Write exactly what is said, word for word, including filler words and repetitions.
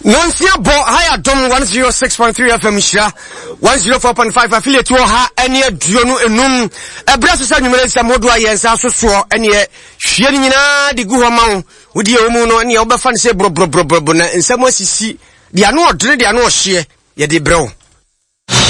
Nonsia bo higher dom one oh six point three F M shira one oh four point five affiliate wo ha ene aduonu enum ebra so sa nwumere sa modu ayensa so so ene hwie ni nyina de gu ho ma wo wodi emu no ene obefa ne se bro bro bro bro na nsam asisi de ano odre de ano ohye ye de brew